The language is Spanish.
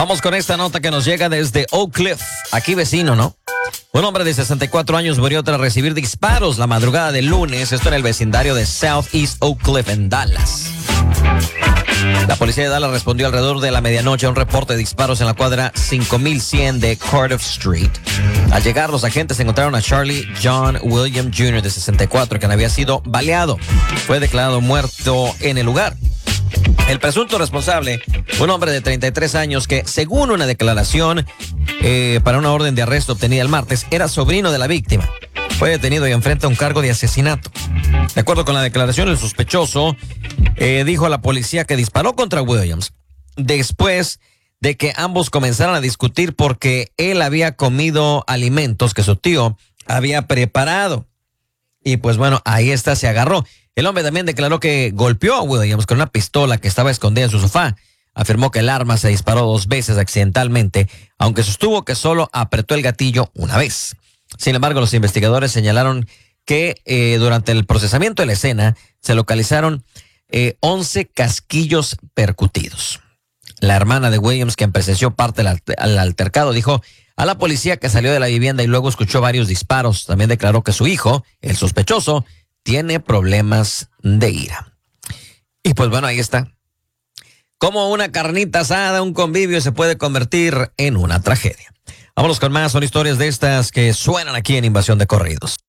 Vamos con esta nota que nos llega desde Oak Cliff, aquí vecino, ¿no? Un hombre de 64 años murió tras recibir disparos la madrugada del lunes, esto en el vecindario de Southeast Oak Cliff en Dallas. La policía de Dallas respondió alrededor de la medianoche a un reporte de disparos en la cuadra 5100 de Cardiff Street. Al llegar, los agentes encontraron a Charlie John William Jr. de 64, quien había sido baleado. Fue declarado muerto en el lugar. El presunto responsable, un hombre de 33 años que, según una declaración para una orden de arresto obtenida el martes, era sobrino de la víctima. Fue detenido y enfrenta un cargo de asesinato. De acuerdo con la declaración, el sospechoso dijo a la policía que disparó contra Williams después de que ambos comenzaran a discutir porque él había comido alimentos que su tío había preparado. Y pues bueno, ahí está, se agarró. El hombre también declaró que golpeó a Williams con una pistola que estaba escondida en su sofá. Afirmó que el arma se disparó 2 veces accidentalmente, aunque sostuvo que solo apretó el gatillo una vez. Sin embargo, los investigadores señalaron que durante el procesamiento de la escena se localizaron 11 casquillos percutidos. La hermana de Williams, quien presenció parte del altercado, dijo a la policía que salió de la vivienda y luego escuchó varios disparos. También declaró que su hijo, el sospechoso, tiene problemas de ira. Y pues bueno, ahí está. Como una carnita asada, un convivio se puede convertir en una tragedia. Vámonos con más, son historias de estas que suenan aquí en Invasión de Corridos.